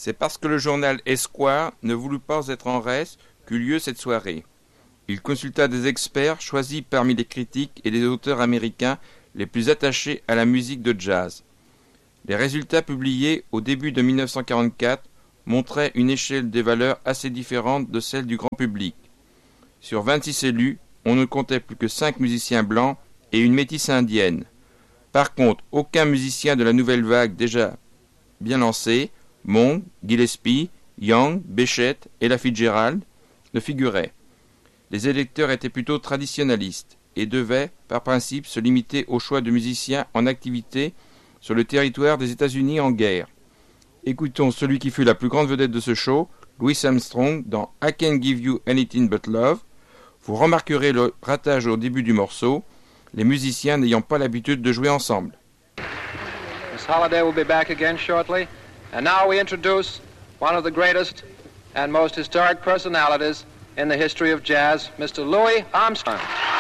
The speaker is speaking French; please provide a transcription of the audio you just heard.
C'est parce que le journal Esquire ne voulut pas être en reste qu'eut lieu cette soirée. Il consulta des experts choisis parmi les critiques et les auteurs américains les plus attachés à la musique de jazz. Les résultats publiés au début de 1944 montraient une échelle des valeurs assez différente de celle du grand public. Sur 26 élus, on ne comptait plus que 5 musiciens blancs et une métisse indienne. Par contre, aucun musicien de la nouvelle vague déjà bien lancée, Monk, Gillespie, Young, Béchette et la Fitzgerald, ne figurait. Les électeurs étaient plutôt traditionnalistes et devaient, par principe, se limiter au choix de musiciens en activité sur le territoire des États-Unis en guerre. Écoutons celui qui fut la plus grande vedette de ce show, Louis Armstrong, dans I Can't Give You Anything But Love. Vous remarquerez le ratage au début du morceau, les musiciens n'ayant pas l'habitude de jouer ensemble. Miss Holliday will be back again shortly. And now we introduce one of the greatest and most historic personalities in the history of jazz, Mr. Louis Armstrong.